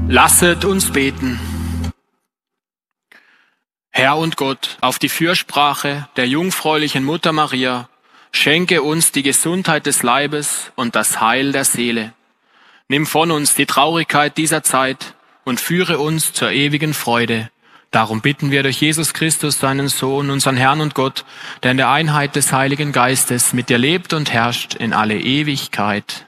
Lasset uns beten. Herr und Gott, auf die Fürsprache der jungfräulichen Mutter Maria, schenke uns die Gesundheit des Leibes und das Heil der Seele. Nimm von uns die Traurigkeit dieser Zeit und führe uns zur ewigen Freude. Darum bitten wir durch Jesus Christus, deinen Sohn, unseren Herrn und Gott, der in der Einheit des Heiligen Geistes mit dir lebt und herrscht in alle Ewigkeit.